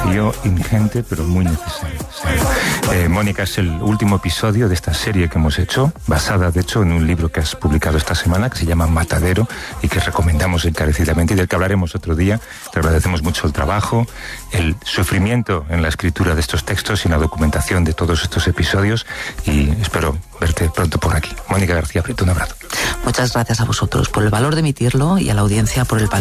desafío ingente, pero muy necesario. Mónica, es el último episodio de esta serie que hemos hecho, basada, de hecho, en un libro que has publicado esta semana, que se llama Matadero, y que recomendamos encarecidamente, y del que hablaremos otro día. Te agradecemos mucho el trabajo, el sufrimiento en la escritura de estos textos y en la documentación de todos estos episodios, y espero verte pronto por aquí. Mónica García Prieto, un abrazo. Muchas gracias a vosotros por el valor de emitirlo y a la audiencia por el valor